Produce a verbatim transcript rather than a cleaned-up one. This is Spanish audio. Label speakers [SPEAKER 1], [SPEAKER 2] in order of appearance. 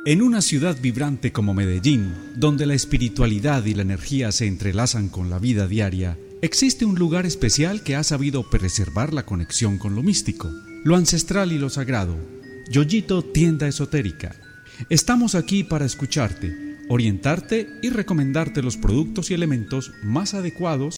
[SPEAKER 1] En una ciudad vibrante como Medellín, donde la espiritualidad y la energía se entrelazan con la vida diaria, existe un lugar especial que ha sabido preservar la conexión con lo místico, lo ancestral y lo sagrado. Yoyito Tienda Esotérica. Estamos aquí para escucharte, orientarte y recomendarte los productos y elementos más adecuados